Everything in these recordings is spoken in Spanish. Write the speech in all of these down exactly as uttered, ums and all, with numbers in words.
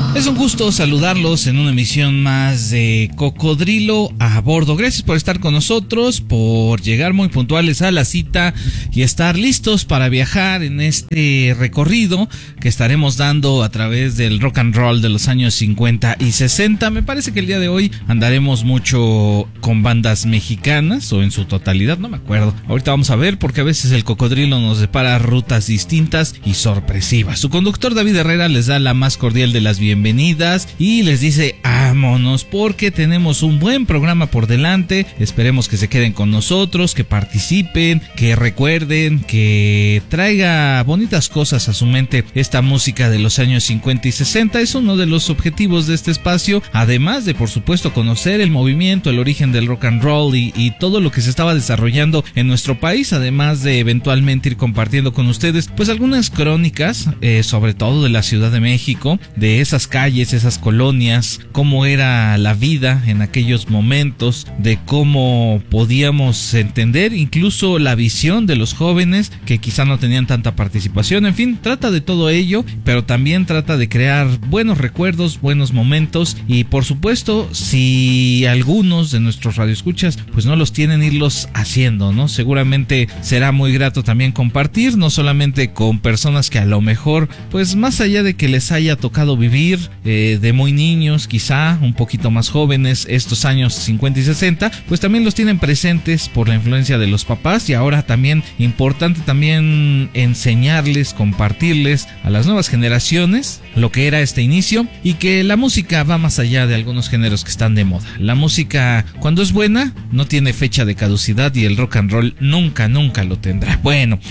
Es un gusto saludarlos en una emisión más de Cocodrilo a Bordo. Gracias por estar con nosotros, por llegar muy puntuales a la cita y estar listos para viajar en este recorrido que estaremos dando a través del rock and roll de los años cincuenta y sesenta. Me parece que el día de hoy andaremos mucho con bandas mexicanas o en su totalidad, no me acuerdo. Ahorita vamos a ver porque a veces el Cocodrilo nos depara rutas distintas y sorpresivas. Su conductor David Herrera les da la más cordial de las bienvenidas y les dice vámonos porque tenemos un buen programa por delante. Esperemos que se queden con nosotros, que participen, que recuerden, que traiga bonitas cosas a su mente esta música de los años cincuenta y sesenta. Es uno de los objetivos de este espacio, además de por supuesto conocer el movimiento, el origen del rock and roll y, y todo lo que se estaba desarrollando en nuestro país, además de eventualmente ir compartiendo con ustedes pues algunas crónicas, eh, sobre todo de la Ciudad de México, de esas calles, esas colonias, cómo era la vida en aquellos momentos, de cómo podíamos entender incluso la visión de los jóvenes que quizá no tenían tanta participación. En fin, trata de todo ello, pero también trata de crear buenos recuerdos, buenos momentos y por supuesto, si algunos de nuestros radioescuchas pues no los tienen, irlos haciendo, ¿no? Seguramente será muy grato también compartir, no solamente con personas que a lo mejor pues más allá de que les haya tocado vivir eh, de muy niños, quizá un poquito más jóvenes, estos años cincuenta y sesenta, pues también los tienen presentes por la influencia de los papás y ahora también importante también enseñarles, compartirles a las nuevas generaciones lo que era este inicio y que la música va más allá de algunos géneros que están de moda. La música cuando es buena no tiene fecha de caducidad y el rock and roll nunca, nunca lo tendrá. Bueno,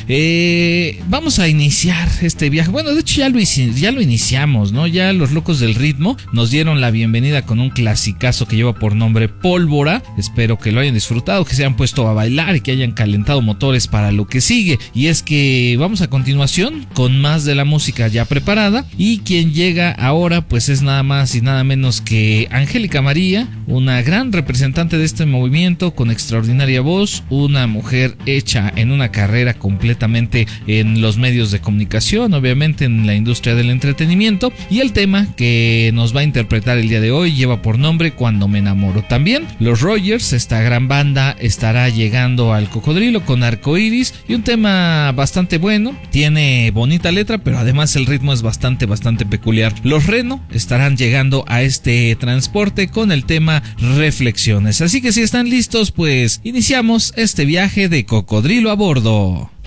eh, vamos a iniciar este viaje. Bueno, de hecho ya lo, ya lo iniciamos, ¿no? Ya los locos del ritmo nos dieron la bienvenida con un clasicazo que lleva por nombre Pólvora. Espero que lo hayan disfrutado, que se hayan puesto a bailar y que hayan calentado motores para lo que sigue. Y es que vamos a continuación con más de la música ya preparada y quien llega ahora pues es nada más y nada menos que Angélica María, una gran representante de este movimiento con extraordinaria voz, una mujer hecha en una carrera completamente en los medios de comunicación, obviamente en la industria del entretenimiento, y el tema que nos va a interpretar el día de hoy lleva por nombre Cuando me enamoro. También los Rogers, esta gran banda, estará llegando al Cocodrilo con Arcoiris y un tema bastante bueno, tiene bonita letra pero además el ritmo es bastante bastante peculiar. Los Reno estarán llegando a este transporte con el tema Reflexiones, así que si están listos pues iniciamos este viaje de Cocodrilo a Bordo.